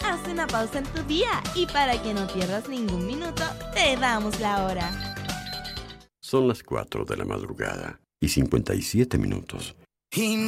Haz una pausa en tu día y para que no pierdas ningún minuto, te damos la hora. Son las 4 de la madrugada y 57 minutos.